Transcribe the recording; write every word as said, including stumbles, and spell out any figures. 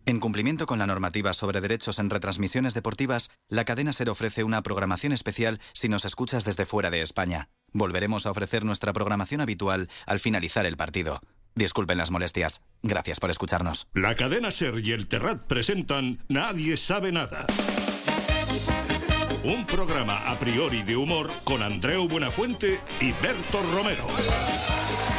En cumplimiento con la normativa sobre derechos en retransmisiones deportivas, la cadena SER ofrece una programación especial si nos escuchas desde fuera de España. Volveremos a ofrecer nuestra programación habitual al finalizar el partido. Disculpen las molestias. Gracias por escucharnos. La cadena SER y el Terrat presentan Nadie sabe nada. Un programa a priori de humor con Andreu Buenafuente y Berto Romero.